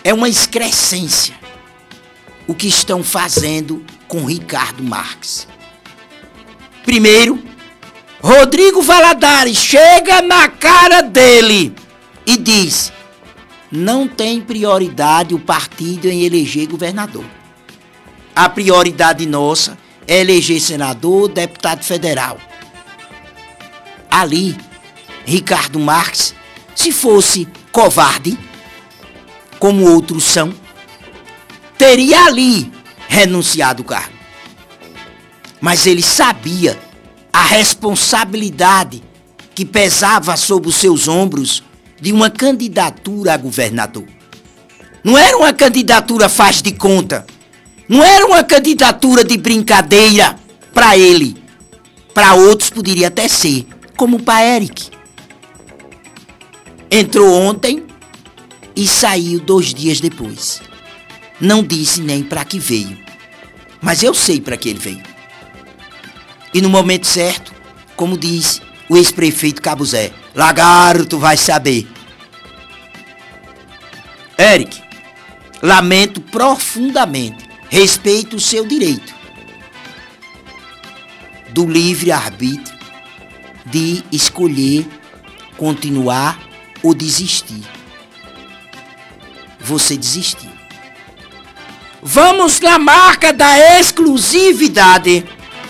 É uma excrescência o que estão fazendo com Ricardo Marques. Primeiro, Rodrigo Valadares chega na cara dele e diz: não tem prioridade o partido em eleger governador. A prioridade nossa é eleger senador, deputado federal. Ali, Ricardo Marques, se fosse covarde, como outros são, teria ali renunciado o cargo. Mas ele sabia a responsabilidade que pesava sobre os seus ombros de uma candidatura a governador. Não era uma candidatura faz de conta. Não era uma candidatura de brincadeira para ele. Para outros poderia até ser, como para Eric. Entrou ontem e saiu 2 dias depois. Não disse nem para que veio. Mas eu sei para que ele veio. E no momento certo, como disse o ex-prefeito Cabo Zé, lagarto vai saber. Eric, lamento profundamente, respeito o seu direito do livre-arbítrio de escolher continuar ou desistir. Você desistiu. Vamos na marca da exclusividade.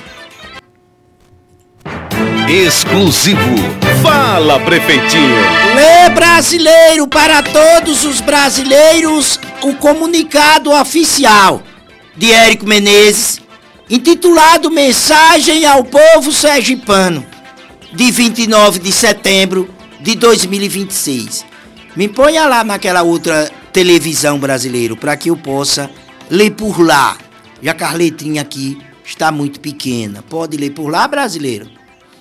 Exclusivo. Fala, prefeitinho. Lê, brasileiro, para todos os brasileiros, o comunicado oficial de Érico Menezes, intitulado Mensagem ao Povo Sergipano, de 29 de setembro de 2026. Me ponha lá naquela outra televisão brasileiro, para que eu possa ler por lá, já que a letrinha aqui está muito pequena. Pode ler por lá, brasileiro?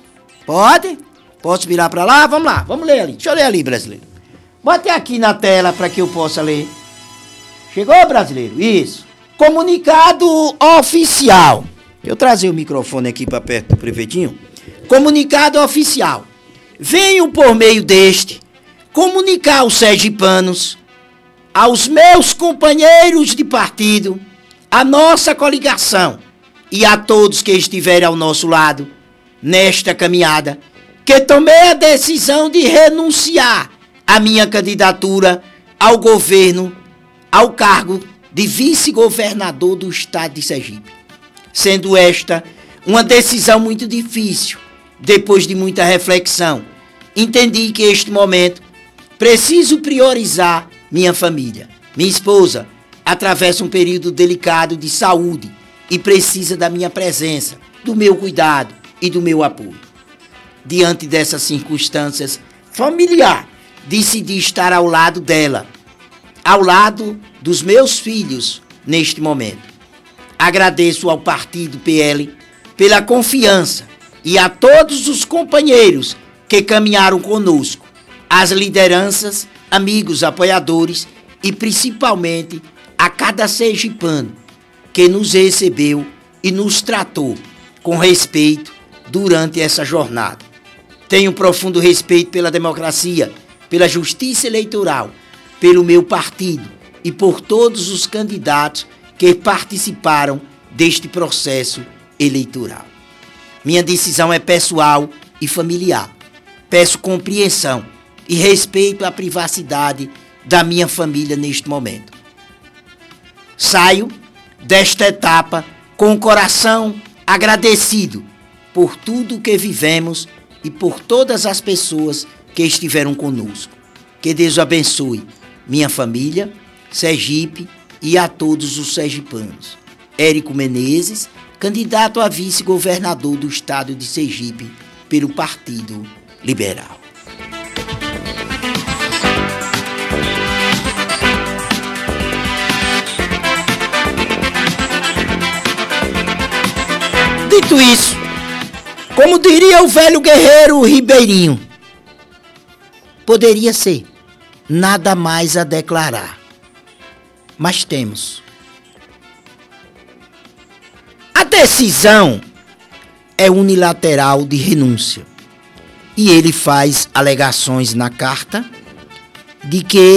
Pode? Posso virar para lá? Vamos lá, vamos ler ali. Deixa eu ler ali, brasileiro. Bote aqui na tela para que eu possa ler. Chegou, brasileiro? Isso. Comunicado oficial. Eu trazer o microfone aqui para perto do prefeitinho. Comunicado oficial. Venho por meio deste comunicar aos sergipanos, aos meus companheiros de partido, a nossa coligação e a todos que estiverem ao nosso lado nesta caminhada, que tomei a decisão de renunciar à minha candidatura ao governo, ao cargo de vice-governador do estado de Sergipe. Sendo esta uma decisão muito difícil, depois de muita reflexão, entendi que este momento preciso priorizar minha família. Minha esposa atravessa um período delicado de saúde e precisa da minha presença, do meu cuidado e do meu apoio. Diante dessas circunstâncias familiares, decidi estar ao lado dela, ao lado dos meus filhos neste momento. Agradeço ao partido PL pela confiança e a todos os companheiros que caminharam conosco, as lideranças, amigos, apoiadores e principalmente a cada sergipano que nos recebeu e nos tratou com respeito durante essa jornada. Tenho profundo respeito pela democracia, pela justiça eleitoral, pelo meu partido e por todos os candidatos que participaram deste processo eleitoral. Minha decisão é pessoal e familiar. Peço compreensão e respeito à privacidade da minha família neste momento. Saio desta etapa com o coração agradecido por tudo que vivemos e por todas as pessoas que estiveram conosco. Que Deus abençoe minha família, Sergipe e a todos os sergipanos. Érico Menezes, candidato a vice-governador do estado de Sergipe pelo Partido Liberal. Dito isso, como diria o velho guerreiro Ribeirinho, poderia ser nada mais a declarar, mas temos. A decisão é unilateral de renúncia e ele faz alegações na carta de que